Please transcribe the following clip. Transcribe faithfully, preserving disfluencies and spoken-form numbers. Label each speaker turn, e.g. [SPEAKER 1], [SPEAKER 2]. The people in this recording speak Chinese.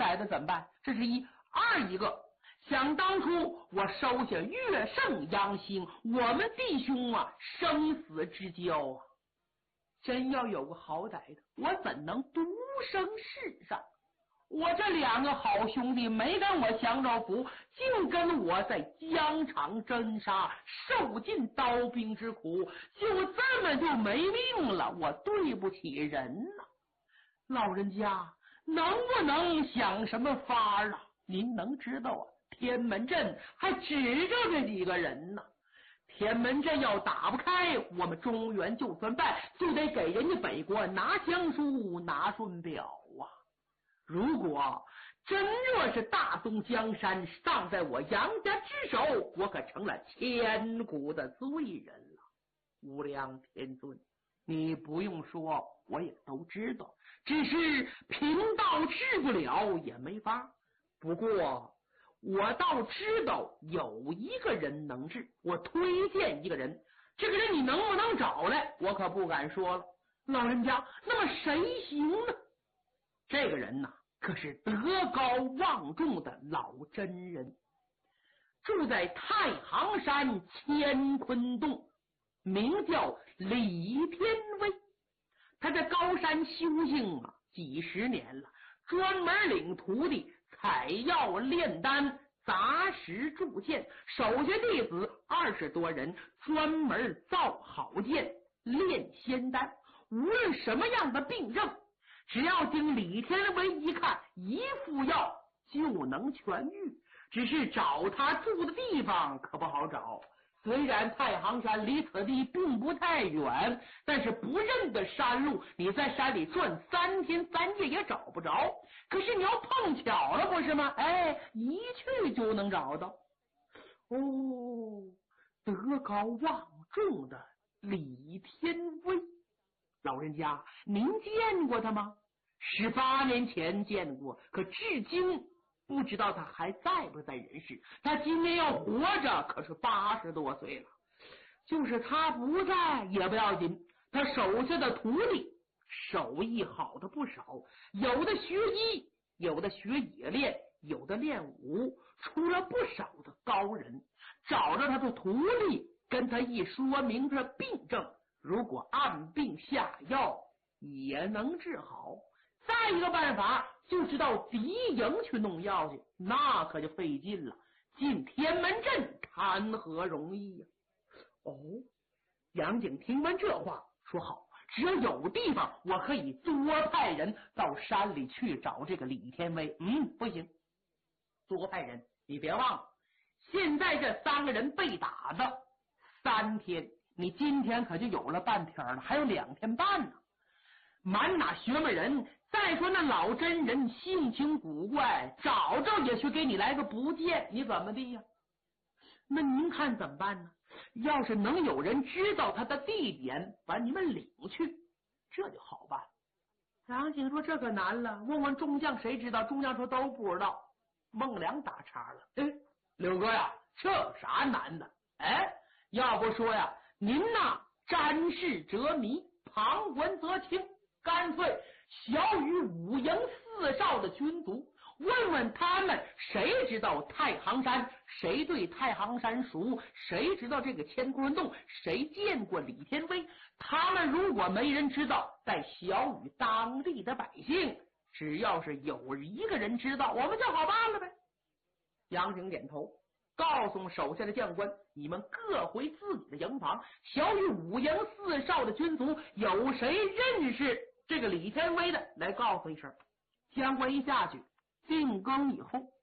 [SPEAKER 1] 歹的怎么办？这是一。二一个，想当初我收下岳胜、杨兴，我们弟兄啊生死之交啊，真要有个好歹的，我怎能独生世上？我这两个好兄弟没跟我享着福，竟跟我在疆场征杀，受尽刀兵之苦，就这么就没命了，我对不起人呐！老人家能不能想什么法啊？您能知道啊？天门阵还指着这几个人呢。天门阵要打不开，我们中原就算败，就得给人家北国拿降书拿顺表啊。如果真若是大宗江山丧在我杨家之手，我可成了千古的罪人了。无量天尊，你不用说，我也都知道，只是贫道治不了也没法。不过我倒知道有一个人能治，我推荐一个人，这个人你能不能找来，我可不敢说了。老人家，那么谁行呢？这个人呐，可是德高望重的老真人，住在太行山乾坤洞，名叫李天威。他在高山修行啊几十年了，专门领徒弟采药炼丹，杂食铸剑，手下弟子二十多人，专门造好剑炼仙丹。无论什么样的病症，只要经李天威一看，一副药就能痊愈。只是找他住的地方可不好找，虽然太行山离此地并不太远，但是不认得山路，你在山里转三天三夜也找不着。可是你要碰巧了，不是吗？哎，一去就能找到。哦，德高望重的李天威，老人家您见过他吗？十八年前见过，可至今不知道他还在不在人世。他今年要活着可是八十多岁了，就是他不在也不要紧，他手下的徒弟手艺好的不少，有的学医，有的学冶炼，有的练武，出了不少的高人。找着他的徒弟，跟他一说明这病症，如果按病下药也能治好。再一个办法，就是到敌营去弄药去，那可就费劲了。进天门阵谈何容易呀、啊？哦，杨景听完这话说好，只要有地方，我可以多派人到山里去找这个李天威。嗯，不行，多派人，你别忘了，现在这三个人被打的三天，你今天可就有了半天了，还有两天半呢。满哪学门人，再说那老真人性情古怪，找着也去给你来个不见，你怎么地呀？那您看怎么办呢？要是能有人知道他的地点，把你们领去，这就好办。杨景说这可难了，问问众将谁知道？众将说都不知道。孟良打岔了，哎，柳哥呀，这有啥难的？哎，要不说呀，您呐瞻视则迷，旁观则清，干脆小于五营四少的军卒，问问他们谁知道太行山，谁对太行山熟，谁知道这个乾坤洞，谁见过李天威。他们如果没人知道，再小于当地的百姓，只要是有一个人知道，我们就好办了呗。杨景点头，告诉手下的将官，你们各回自己的营房，小于五营四少的军卒，有谁认识这个李天威的，来告诉一声。将官一下去，定更以后，